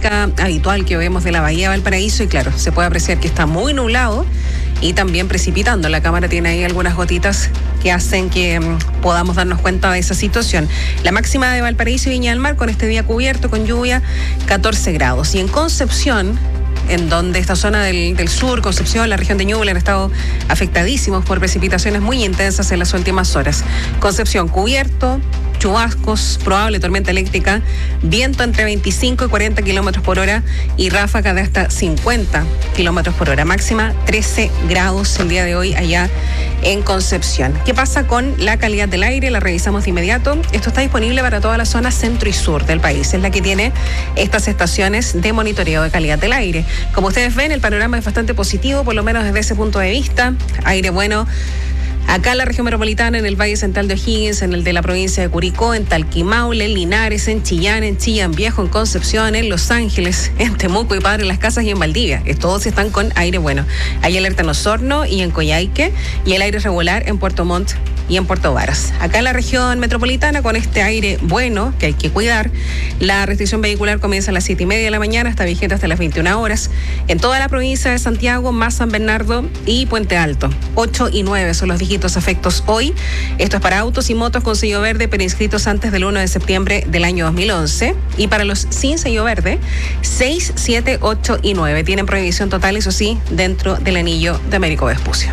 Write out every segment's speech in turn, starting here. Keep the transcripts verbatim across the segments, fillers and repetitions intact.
típica, habitual que vemos de la Bahía de Valparaíso, y claro, se puede apreciar que está muy nublado y también precipitando. La cámara tiene ahí algunas gotitas que hacen que um, podamos darnos cuenta de esa situación. La máxima de Valparaíso y Viña del Mar con este día cubierto, con lluvia, catorce grados. Y en Concepción, en donde esta zona del, del sur, Concepción, la región de Ñuble, han estado afectadísimos por precipitaciones muy intensas en las últimas horas. Concepción cubierto, chubascos, probable tormenta eléctrica, viento entre veinticinco y cuarenta kilómetros por hora y ráfaga de hasta cincuenta kilómetros por hora. Máxima trece grados el día de hoy allá en Concepción. ¿Qué pasa con la calidad del aire? La revisamos de inmediato. Esto está disponible para toda la zona centro y sur del país. Es la que tiene estas estaciones de monitoreo de calidad del aire. Como ustedes ven, el panorama es bastante positivo, por lo menos desde ese punto de vista. Aire bueno acá en la región metropolitana, en el Valle Central de O'Higgins, en el de la provincia de Curicó, en Talquimaule, en Linares, en Chillán, en Chillán Viejo, en Concepción, en Los Ángeles, en Temuco y Padre Las Casas y en Valdivia. Todos están con aire bueno. Hay alerta en Osorno y en Coyhaique, y el aire regular en Puerto Montt y en Puerto Varas. Acá en la región metropolitana, con este aire bueno que hay que cuidar, la restricción vehicular comienza a las siete y media de la mañana, está vigente hasta las veintiuna horas. En toda la provincia de Santiago, más San Bernardo y Puente Alto. ocho y nueve son los dígitos afectos hoy. Esto es para autos y motos con sello verde, pero inscritos antes del uno de septiembre del año dos mil once. Y para los sin sello verde, seis, siete, ocho y nueve. Tienen prohibición total, eso sí, dentro del anillo de Américo Vespucio.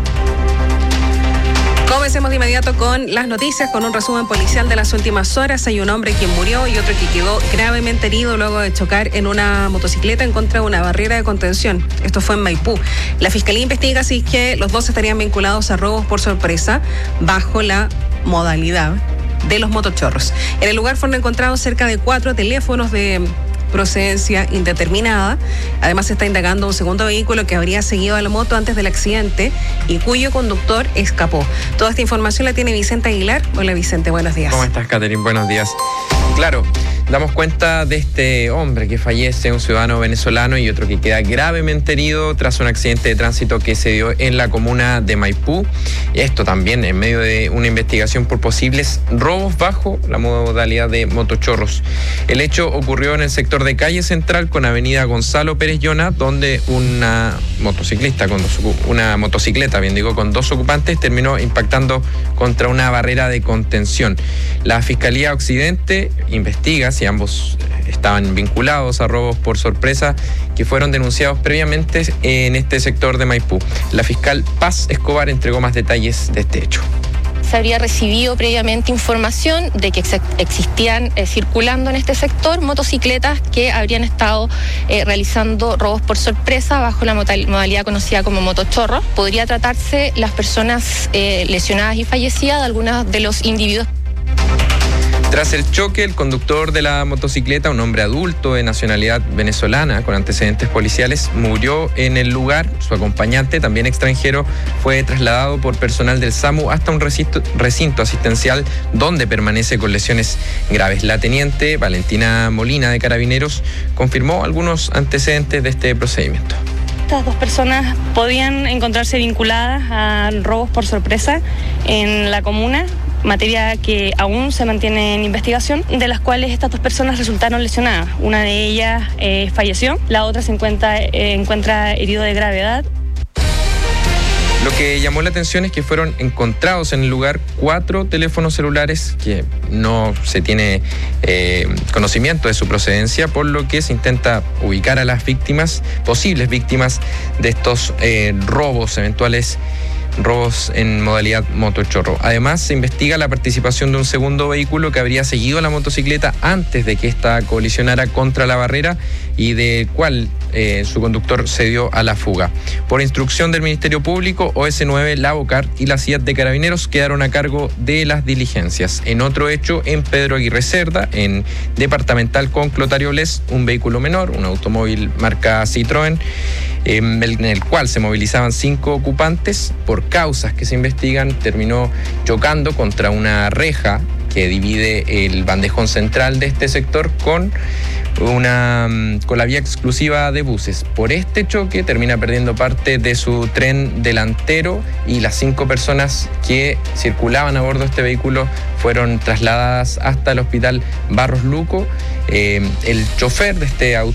Comencemos de inmediato con las noticias, con un resumen policial de las últimas horas. Hay un hombre quien murió y otro que quedó gravemente herido luego de chocar en una motocicleta en contra de una barrera de contención. Esto fue en Maipú. La Fiscalía investiga si es que los dos estarían vinculados a robos por sorpresa bajo la modalidad de los motochorros. En el lugar fueron encontrados cerca de cuatro teléfonos de procedencia indeterminada. Además, se está indagando un segundo vehículo que habría seguido a la moto antes del accidente y cuyo conductor escapó. Toda esta información la tiene Vicente Aguilar. Hola Vicente, buenos días. ¿Cómo estás, Catherine? Buenos días. Claro, damos cuenta de este hombre que fallece, un ciudadano venezolano, y otro que queda gravemente herido tras un accidente de tránsito que se dio en la comuna de Maipú. Esto también en medio de una investigación por posibles robos bajo la modalidad de motochorros. El hecho ocurrió en el sector de Calle Central con avenida Gonzalo Pérez Llona, donde una motociclista con dos, una motocicleta, bien digo, con dos ocupantes terminó impactando contra una barrera de contención. La Fiscalía Occidente investiga si ambos estaban vinculados a robos por sorpresa que fueron denunciados previamente en este sector de Maipú. La fiscal Paz Escobar entregó más detalles de este hecho. Se habría recibido previamente información de que ex- existían eh, circulando en este sector motocicletas que habrían estado eh, realizando robos por sorpresa bajo la modal- modalidad conocida como motochorro. Podría tratarse las personas eh, lesionadas y fallecidas de algunos de los individuos. Tras el choque, el conductor de la motocicleta, un hombre adulto de nacionalidad venezolana con antecedentes policiales, murió en el lugar. Su acompañante, también extranjero, fue trasladado por personal del SAMU hasta un recinto, recinto asistencial donde permanece con lesiones graves. La teniente Valentina Molina de Carabineros confirmó algunos antecedentes de este procedimiento. Estas dos personas podían encontrarse vinculadas a robos por sorpresa en la comuna, materia que aún se mantiene en investigación, de las cuales estas dos personas resultaron lesionadas. Una de ellas eh, falleció, la otra se encuentra, eh, encuentra herido de gravedad. Lo que llamó la atención es que fueron encontrados en el lugar cuatro teléfonos celulares que no se tiene eh, conocimiento de su procedencia, por lo que se intenta ubicar a las víctimas, posibles víctimas de estos eh, robos, eventuales robos en modalidad motochorro. Además, se investiga la participación de un segundo vehículo que habría seguido a la motocicleta antes de que ésta colisionara contra la barrera y del cual eh, su conductor se dio a la fuga. Por instrucción del Ministerio Público, O S nueve, la Bocar y la C I A T de Carabineros quedaron a cargo de las diligencias. En otro hecho, en Pedro Aguirre Cerda, en Departamental con Clotario Bles, un vehículo menor, un automóvil marca Citroën, en el cual se movilizaban cinco ocupantes, por causas que se investigan, terminó chocando contra una reja que divide el bandejón central de este sector con una con la vía exclusiva de buses. Por este choque termina perdiendo parte de su tren delantero y las cinco personas que circulaban a bordo de este vehículo fueron trasladadas hasta el hospital Barros Luco. Eh, el chofer de este auto